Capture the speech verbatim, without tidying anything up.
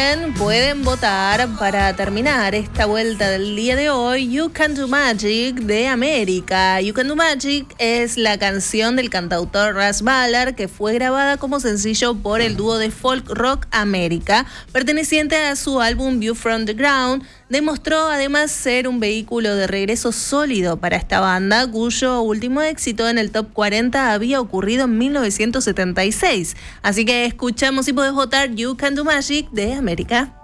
también pueden votar para terminar esta vuelta del día de hoy You Can Do Magic de América. You Can Do Magic es la canción del cantautor Ras Ballard que fue grabada como sencillo por el dúo de folk rock América, perteneciente a su álbum View from the Ground. Demostró además ser un vehículo de regreso sólido para esta banda, cuyo último éxito en el top cuarenta había ocurrido en mil novecientos setenta y seis. Así que escuchamos y podés votar You Can Do Magic de América.